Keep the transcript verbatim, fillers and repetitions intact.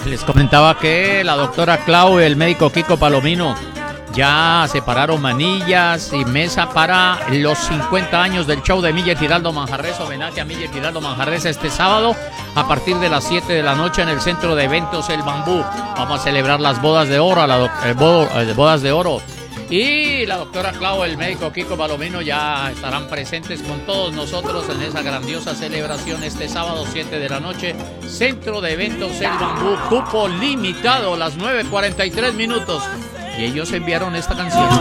Les comentaba que la doctora Clau y el médico Kiko Palomino ya separaron manillas y mesa para los cincuenta años del show de Miller Giraldo Manjarres, homenaje a Miller Giraldo Manjarres este sábado a partir de las siete de la noche en el centro de eventos El Bambú. Vamos a celebrar las bodas de oro, la eh, bodo, eh, bodas de oro. Y la doctora Clau, el médico Kiko Palomino ya estarán presentes con todos nosotros en esa grandiosa celebración este sábado siete de la noche, centro de eventos El Bambú, cupo limitado, las nueve cuarenta y tres minutos. Y ellos enviaron esta canción.